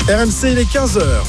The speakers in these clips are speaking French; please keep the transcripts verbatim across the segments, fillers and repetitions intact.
R M C, il est quinze heures.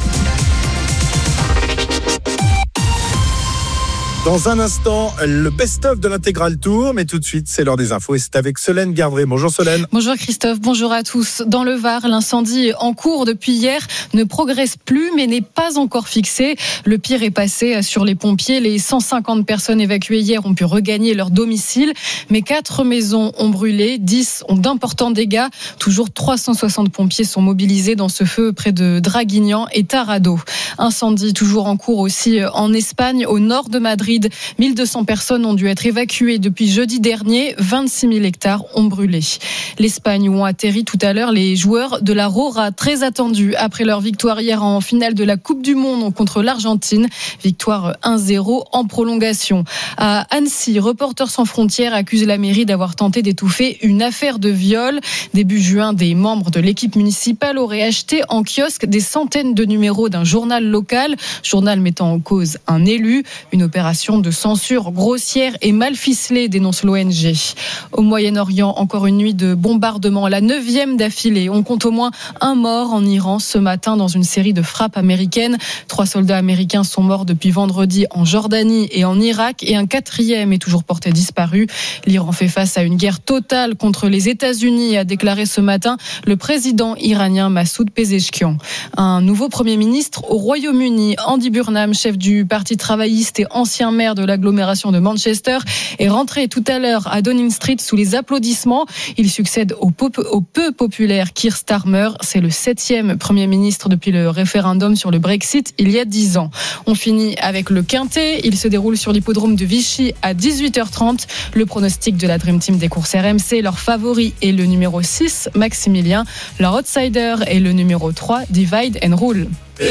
Dans un instant, le best-of de l'intégral tour, mais tout de suite, c'est l'heure des infos et c'est avec Solène Gardré. Bonjour Solène. Bonjour Christophe, bonjour à tous. Dans le Var, l'incendie en cours depuis hier ne progresse plus, mais n'est pas encore fixé. Le pire est passé sur les pompiers. Les cent cinquante personnes évacuées hier ont pu regagner leur domicile, mais quatre maisons ont brûlé, dix ont d'importants dégâts. Toujours trois cent soixante pompiers sont mobilisés dans ce feu près de Draguignan et Tarado. Incendie toujours en cours aussi en Espagne, au nord de Madrid. mille deux cents personnes ont dû être évacuées depuis jeudi dernier. vingt-six mille hectares ont brûlé. L'Espagne, où ont atterri tout à l'heure les joueurs de la Rora, très attendus après leur victoire hier en finale de la Coupe du Monde contre l'Argentine. Victoire un zéro en prolongation. À Annecy, Reporters sans frontières accuse la mairie d'avoir tenté d'étouffer une affaire de viol. Début juin, des membres de l'équipe municipale auraient acheté en kiosque des centaines de numéros d'un journal local, journal mettant en cause un élu. Une opération de censure grossière et mal ficelée, dénonce l'O N G. Au Moyen-Orient, encore une nuit de bombardements, la neuvième d'affilée. On compte au moins un mort en Iran ce matin dans une série de frappes américaines. Trois soldats américains sont morts depuis vendredi en Jordanie et en Irak et un quatrième est toujours porté disparu. L'Iran fait face à une guerre totale contre les États-Unis, a déclaré ce matin le président iranien Massoud Pezeshkian. Un nouveau Premier ministre au Royaume-Uni, Andy Burnham, chef du Parti travailliste et ancien maire de l'agglomération de Manchester, est rentré tout à l'heure à Downing Street sous les applaudissements. Il succède au, pop- au peu populaire Keir Starmer. C'est le septième Premier ministre depuis le référendum sur le Brexit il y a dix ans. On finit avec le Quintet. Il se déroule sur l'hippodrome de Vichy à dix-huit heures trente. Le pronostic de la Dream Team des courses R M C. Leur favori est le numéro six, Maximilien. Leur outsider est le numéro trois, Divide and Rule.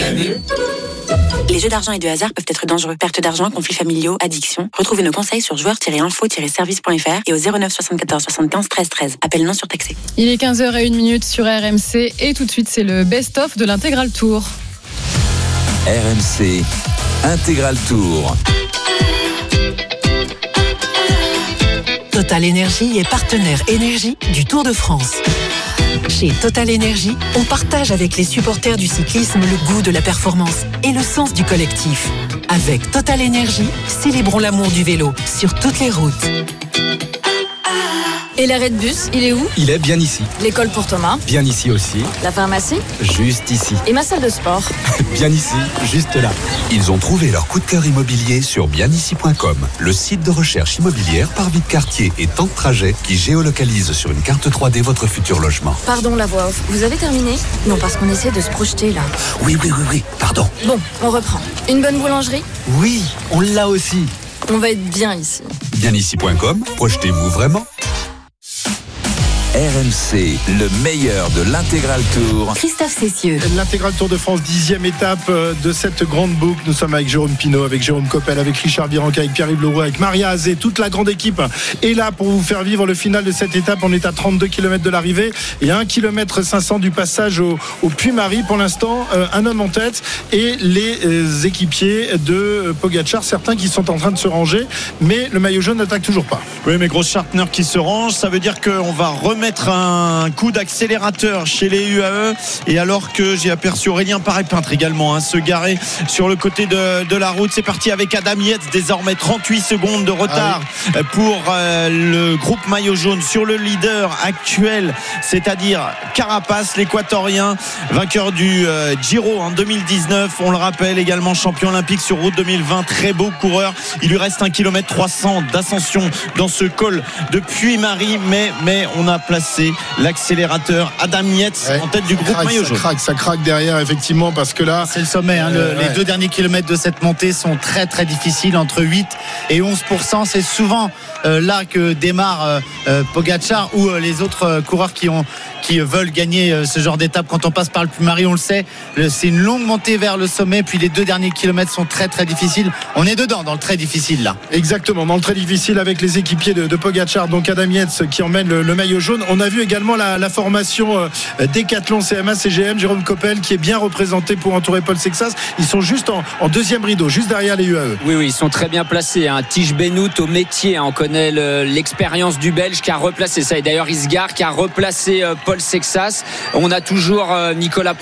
Les jeux d'argent et de hasard peuvent être dangereux. Perte d'argent, conflits familiaux, addiction. Retrouvez nos conseils sur joueurs tiret info tiret service point f r et au zéro neuf soixante-quatorze soixante-quinze treize treize. Appel non surtaxé. Il est quinze heures une sur R M C et tout de suite, c'est le best-of de l'intégral tour. R M C Intégral Tour. Total Énergie est partenaire énergie du Tour de France. Chez Total Énergie, on partage avec les supporters du cyclisme le goût de la performance et le sens du collectif. Avec Total Énergie, célébrons l'amour du vélo sur toutes les routes. Et l'arrêt de bus, il est où ? Il est bien ici. L'école pour Thomas ? Bien ici aussi. La pharmacie ? Juste ici. Et ma salle de sport ? Bien ici, juste là. Ils ont trouvé leur coup de cœur immobilier sur bien ici point com, le site de recherche immobilière par vie de quartier et temps de trajet qui géolocalise sur une carte trois D votre futur logement. Pardon la voix off, vous avez terminé ? Non, parce qu'on essaie de se projeter là. Oui, oui, oui, oui, pardon. Bon, on reprend. Une bonne boulangerie ? Oui, on l'a aussi. On va être bien ici. bien ici point com, projetez-vous vraiment. R M C, le meilleur de l'intégral tour. Christophe Cessieux. L'intégral Tour de France, dixième étape de cette grande boucle. Nous sommes avec Jérôme Pinault, avec Jérôme Coppel, avec Richard Virenque, avec Pierre-Yves Leroux, avec Maria Azé. Toute la grande équipe est là pour vous faire vivre le final de cette étape. On est à trente-deux kilomètres de l'arrivée et à un kilomètre cinq cents du passage au, au Puy-Marie. Pour l'instant, euh, un homme en tête et les euh, équipiers de Pogacar, certains qui sont en train de se ranger, mais le maillot jaune n'attaque toujours pas. Oui, mais Gross Schartner qui se range, ça veut dire qu'on va remettre mettre un coup d'accélérateur chez les U A E, et alors que j'ai aperçu Aurélien Paré-Peintre également hein, se garer sur le côté de, de la route. C'est parti avec Adam Yates, désormais trente-huit secondes de retard ah oui. pour euh, le groupe maillot jaune sur le leader actuel, c'est-à-dire Carapace, l'équatorien, vainqueur du euh, Giro en deux mille dix-neuf, on le rappelle, également champion olympique sur route deux mille vingt, très beau coureur. Il lui reste un kilomètre trois cents d'ascension dans ce col de Puy-Marie, mais, mais on a placé l'accélérateur Adam Yates ouais, en tête du groupe craque, maillot ça jaune. Craque, ça craque derrière effectivement, parce que là c'est le sommet hein, euh, le, ouais. Les deux derniers kilomètres de cette montée sont très très difficiles, entre huit et onze pour cent. C'est souvent euh, là que démarre euh, euh, Pogacar ou euh, les autres euh, coureurs qui ont qui veulent gagner euh, ce genre d'étape. Quand on passe par le Puy-Marie, on le sait, le, c'est une longue montée vers le sommet, puis les deux derniers kilomètres sont très très difficiles. On est dedans dans le très difficile là. Exactement, dans le très difficile avec les équipiers de, de Pogacar, donc Adam Yates qui emmène le, le maillot jaune. On a vu également la, la formation euh, Décathlon C M A C G M, Jérôme Coppel qui est bien représenté pour entourer Paul Sexas. Ils sont juste en, en deuxième rideau, juste derrière les U A E. Oui, oui, ils sont très bien placés. Hein. Tige Benoît au métier, hein. On connaît le, l'expérience du Belge qui a replacé ça. Et d'ailleurs Isgard qui a replacé euh, Paul Sexas. On a toujours euh, Nicolas